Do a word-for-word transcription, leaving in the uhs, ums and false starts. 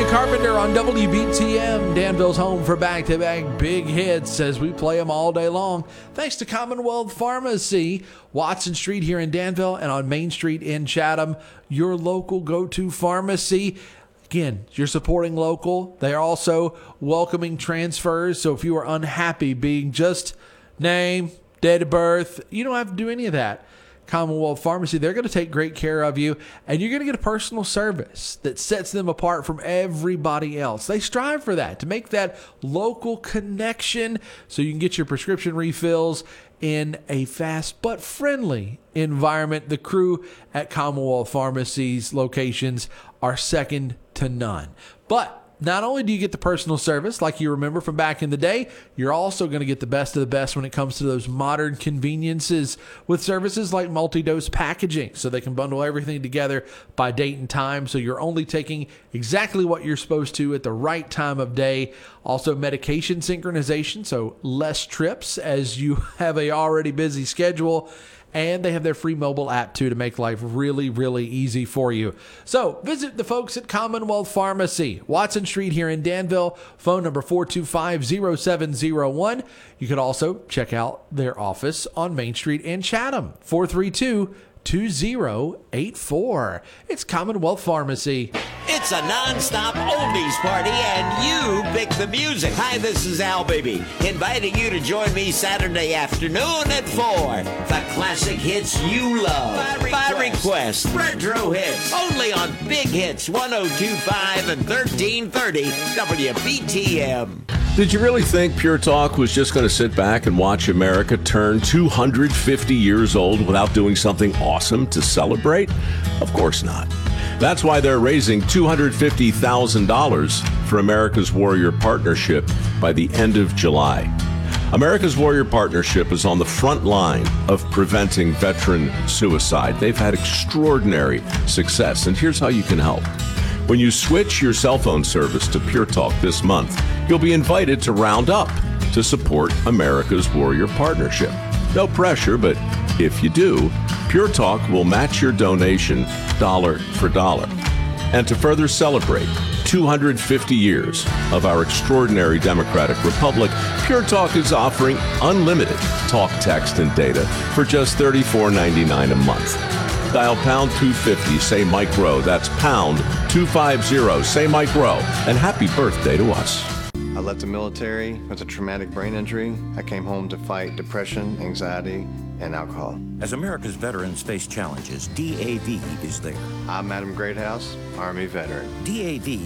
Sabrina Carpenter on W B T M, Danville's home for back-to-back big hits as we play them all day long. Thanks to Commonwealth Pharmacy, Watson Street here in Danville and on Main Street in Chatham, your local go-to pharmacy. Again, you're supporting local. They are also welcoming transfers, so if you are unhappy being just name, date of birth, you don't have to do any of that. Commonwealth Pharmacy, they're going to take great care of you, and you're going to get a personal service that sets them apart from everybody else. They strive for that, to make that local connection so you can get your prescription refills in a fast but friendly environment. The crew at Commonwealth Pharmacy's locations are second to none. But not only do you get the personal service like you remember from back in the day, you're also going to get the best of the best when it comes to those modern conveniences with services like multi-dose packaging, so they can bundle everything together by date and time, so you're only taking exactly what you're supposed to at the right time of day. Also medication synchronization, so less trips as you have a already busy schedule. And they have their free mobile app, too, to make life really, really easy for you. So visit the folks at Commonwealth Pharmacy, Watson Street here in Danville. Phone number four two five, zero seven zero one. You could also check out their office on Main Street in Chatham, four three two, two zero eight four. It's Commonwealth Pharmacy. It's a non-stop oldies party, and you pick the music. Hi, this is Al Baby, inviting you to join me Saturday afternoon at four. The classic hits you love. By request. By request. Retro hits. Only on Big Hits one oh two point five and thirteen thirty W B T M. Did you really think Pure Talk was just going to sit back and watch America turn two hundred fifty years old without doing something awesome to celebrate? Of course not. That's why they're raising two hundred fifty thousand dollars for America's Warrior Partnership by the end of July. America's Warrior Partnership is on the front line of preventing veteran suicide. They've had extraordinary success, and here's how you can help. When you switch your cell phone service to Pure Talk this month, you'll be invited to round up to support America's Warrior Partnership. No pressure, but if you do, Pure Talk will match your donation dollar for dollar. And to further celebrate two hundred fifty years of our extraordinary democratic republic, Pure Talk is offering unlimited talk, text, and data for just thirty-four ninety-nine a month. Dial pound two fifty, say Mike Rowe. That's pound two fifty, say Mike Rowe. And happy birthday to us. I left the military with a traumatic brain injury. I came home to fight depression, anxiety, and alcohol. As America's veterans face challenges, D A V is there. I'm Adam Greathouse, Army veteran. D A V